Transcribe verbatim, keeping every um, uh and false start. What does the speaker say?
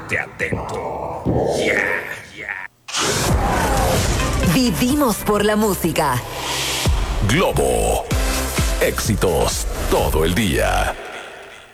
Estate atento. Yeah, yeah. Vivimos por la música. Globo. Éxitos todo el día.